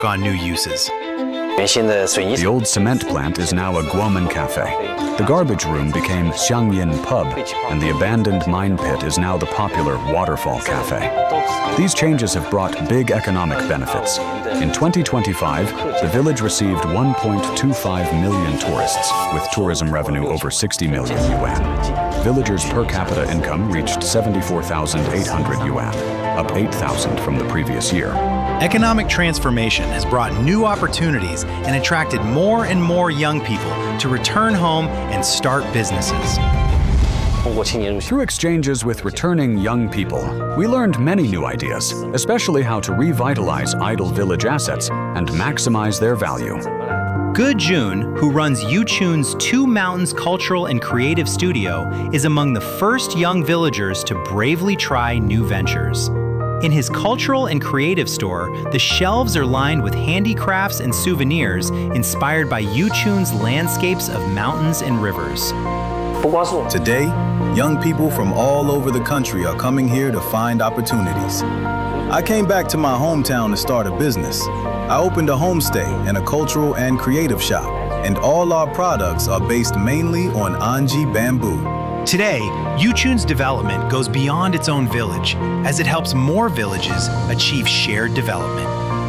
on new uses. The old cement plant is now a Guomen cafe. The garbage room became Xiangyin Pub, and the abandoned mine pit is now the popular Waterfall Cafe. These changes have brought big economic benefits. In 2025, the village received 1.25 million tourists, with tourism revenue over 60 million yuan. Villagers' per capita income reached 74,800 yuan, up 8,000 from the previous year. Economic transformation has brought new opportunities and attracted more and more young people to return home and start businesses. Through exchanges with returning young people, we learned many new ideas, especially how to revitalize idle village assets and maximize their value. Ge Jun, who runs Yuchun's Two Mountains Cultural and Creative Studio, is among the first young villagers to bravely try new ventures. In his cultural and creative store, the shelves are lined with handicrafts and souvenirs inspired by Yuchun's landscapes of mountains and rivers. Today, young people from all over the country are coming here to find opportunities. I came back to my hometown to start a business. I opened a homestay and a cultural and creative shop, and all our products are based mainly on Anji bamboo. Today, Yuchun's development goes beyond its own village as it helps more villages achieve shared development.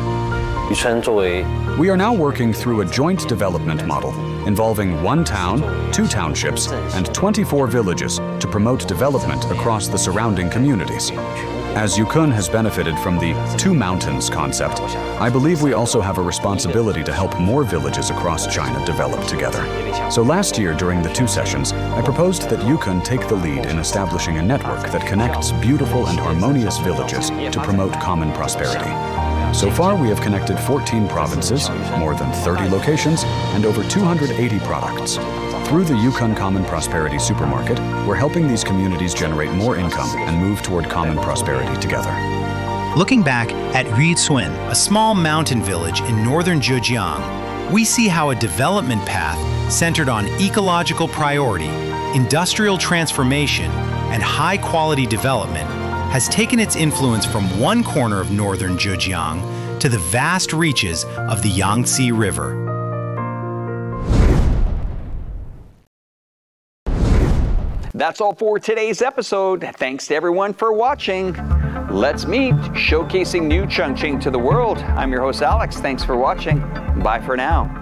We are now working through a joint development model involving 1 town, 2 townships, and 24 villages to promote development across the surrounding communities. As Yukon has benefited from the Two Mountains concept, I believe we also have a responsibility to help more villages across China develop together. So last year during the 2 sessions, I proposed that Yukon take the lead in establishing a network that connects beautiful and harmonious villages to promote common prosperity. So far, we have connected 14 provinces, more than 30 locations, and over 280 products. Through the Yukon Common Prosperity Supermarket, we're helping these communities generate more income and move toward common prosperity together. Looking back at Yucun, a small mountain village in northern Zhejiang, we see how a development path centered on ecological priority, industrial transformation, and high-quality development has taken its influence from one corner of northern Zhejiang to the vast reaches of the Yangtze River. That's all for today's episode. Thanks to everyone for watching. Let's meet, showcasing new Chongqing to the world. I'm your host, Alex. Thanks for watching. Bye for now.